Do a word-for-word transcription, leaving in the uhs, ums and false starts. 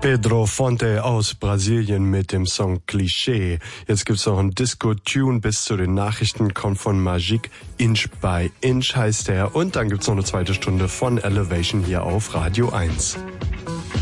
Pedro Fonte aus Brasilien mit dem Song Cliché. Jetzt gibt's noch einen Disco-Tune bis zu den Nachrichten, kommt von Magique, Inch by Inch heißt er. Und dann gibt's noch eine zweite Stunde von Elevation hier auf Radio eins.